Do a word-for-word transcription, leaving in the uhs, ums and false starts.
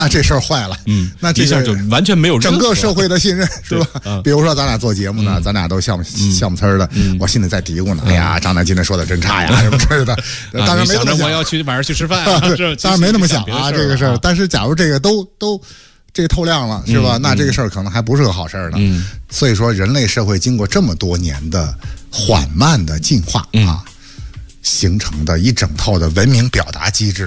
那这事儿坏了， 嗯， 那这一下就完全没有整个社会的信任，是吧？ 嗯、 比如说咱俩做节目呢，嗯、咱俩都像不像不呲儿的， 嗯、 我心里在嘀咕呢，哎呀，张楠今天说的真差呀，什么之类的。当然没那么想， 我要去晚上去吃饭、啊， 当然没那么想啊，这个事儿。但是假如这个都都这个透亮了，是吧？ 嗯、 那这个事儿可能还不是个好事儿呢。 嗯， 所以说，人类社会经过这么多年的缓慢的进化啊， 嗯、 形成的一整套的文明表达机制。